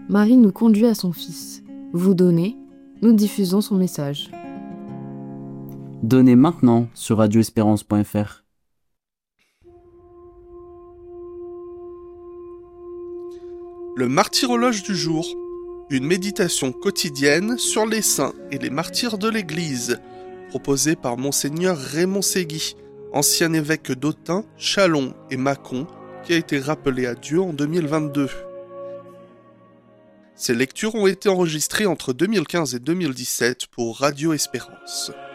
Marie nous conduit à son fils. Vous donnez, nous diffusons son message. Donnez maintenant sur radioespérance.fr. Le martyrologe du jour, une méditation quotidienne sur les saints et les martyrs de l'Église, proposée par Monseigneur Raymond Ségui, ancien évêque d'Autun, Châlons et Mâcon, qui a été rappelé à Dieu en 2022. Ces lectures ont été enregistrées entre 2015 et 2017 pour Radio Espérance.